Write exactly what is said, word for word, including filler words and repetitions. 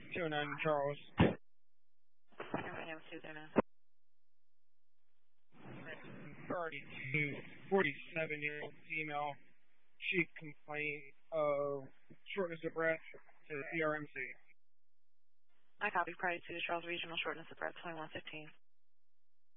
two oh nine Charles. thirty-two, forty-seven-year-old female. She complained of shortness of breath to the E R M C. I copy. Priority two, Charles Regional, shortness of breath, twenty-one fifteen.